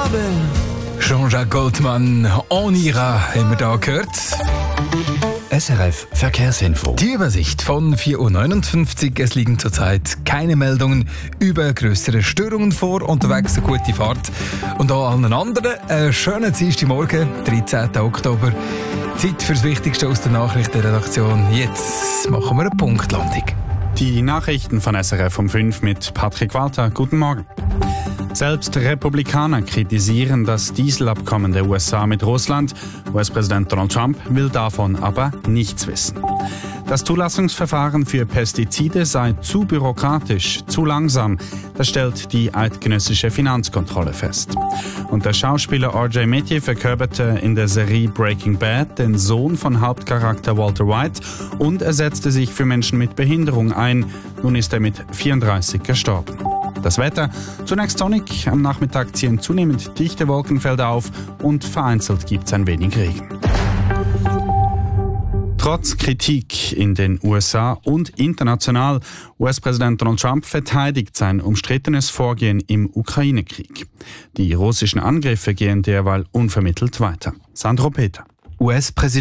Jean-Jacques Goldmann, On ira, haben wir da gehört. SRF Verkehrsinfo. Die Übersicht von 4.59 Uhr. Es liegen zurzeit keine Meldungen über grössere Störungen vor. Unterwegs eine gute Fahrt. Und auch allen anderen einen schönen Dienstagmorgen, 13. Oktober. Zeit für das Wichtigste aus der Nachrichtenredaktion. Jetzt machen wir eine Punktlandung. Die Nachrichten von SRF um 5 mit Patrick Walter. Guten Morgen. Selbst Republikaner kritisieren das Dieselabkommen der USA mit Russland. US-Präsident Donald Trump will davon aber nichts wissen. Das Zulassungsverfahren für Pestizide sei zu bürokratisch, zu langsam. Das stellt die eidgenössische Finanzkontrolle fest. Und der Schauspieler R.J. Metier verkörperte in der Serie Breaking Bad den Sohn von Hauptcharakter Walter White und er setzte sich für Menschen mit Behinderung ein. Nun ist er mit 34 gestorben. Das Wetter: zunächst sonnig, am Nachmittag ziehen zunehmend dichte Wolkenfelder auf und vereinzelt gibt es ein wenig Regen. Trotz Kritik in den USA und international, US-Präsident Donald Trump verteidigt sein umstrittenes Vorgehen im Ukraine-Krieg. Die russischen Angriffe gehen derweil unvermittelt weiter. Sandro Peter. US-Präsident